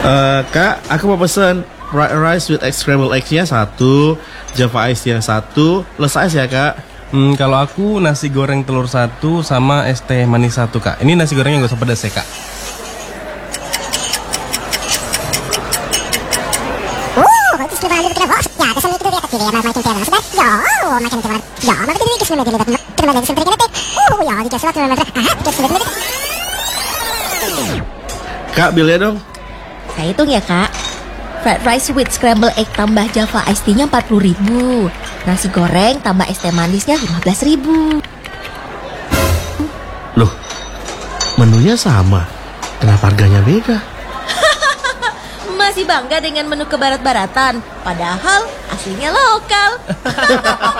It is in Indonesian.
Kak, aku mau pesen fried rice with scrambled eggs-nya 1, Java Ice-nya 1, less ice ya kak. Kalau aku nasi goreng telur 1 sama es teh manis 1 kak. Ini nasi gorengnya gak usah pedas ya kak. Kak, bilnya dong. Saya hitung ya kak. Fried rice with scrambled egg tambah Java Iced Tea-nya 40.000. Nasi goreng tambah es teh manisnya 15.000. Loh, menunya sama, kenapa harganya beda? Masih bangga dengan menu kebarat-baratan, padahal aslinya lokal.